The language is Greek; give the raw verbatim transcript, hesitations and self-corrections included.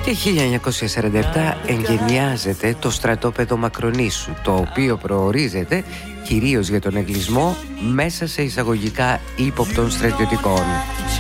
Και χίλια εννιακόσια σαράντα επτά εγκαινιάζεται το στρατόπεδο Μακρονήσου, το οποίο προορίζεται κυρίως για τον εγκλισμό μέσα σε εισαγωγικά ύποπτων στρατιωτικών.